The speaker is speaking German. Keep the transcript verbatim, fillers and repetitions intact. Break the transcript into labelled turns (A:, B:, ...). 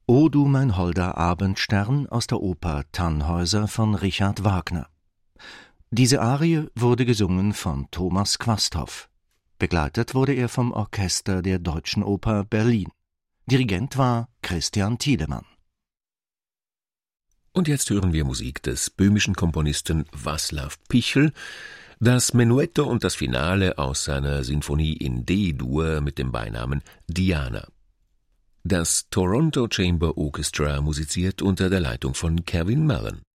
A: O du mein holder Abendstern aus der Oper Tannhäuser von Richard Wagner. Diese Arie wurde gesungen von Thomas Quasthoff. Begleitet wurde er vom Orchester der Deutschen Oper Berlin. Dirigent war Christian Tiedemann.
B: Und jetzt hören wir Musik des böhmischen Komponisten Václav Pichel, das Menuetto und das Finale aus seiner Sinfonie in D-Dur mit dem Beinamen Diana. Das Toronto Chamber Orchestra musiziert unter der Leitung von Kevin Mellon.